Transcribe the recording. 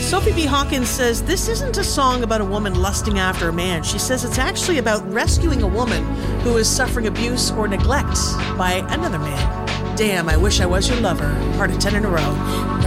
Sophie B. Hawkins says this isn't a song about a woman lusting after a man. She says it's actually about rescuing a woman who is suffering abuse or neglect by another man. Damn, I wish I was your lover. Part of 10 in a row.